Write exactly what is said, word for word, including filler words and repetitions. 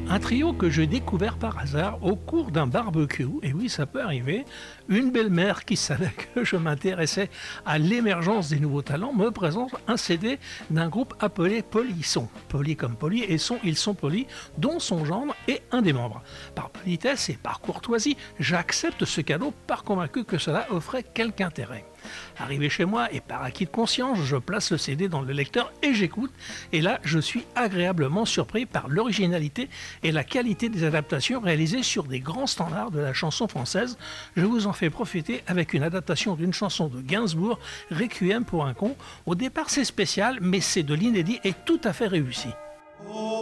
Un trio que j'ai découvert par hasard au cours d'un barbecue, et oui ça peut arriver, une belle-mère qui savait que je m'intéressais à l'émergence des nouveaux talents me présente un C D d'un groupe appelé Polisson. Poli comme poli et son ils sont polis, dont son gendre est un des membres. Par politesse et par courtoisie, j'accepte ce cadeau par convaincu que cela offrait quelque intérêt. Arrivé chez moi et par acquis de conscience, je place le C D dans le lecteur et j'écoute. Et là, je suis agréablement surpris par l'originalité et la qualité des adaptations réalisées sur des grands standards de la chanson française. Je vous en fais profiter avec une adaptation d'une chanson de Gainsbourg, Requiem pour un con. Au départ, c'est spécial, mais c'est de l'inédit et tout à fait réussi.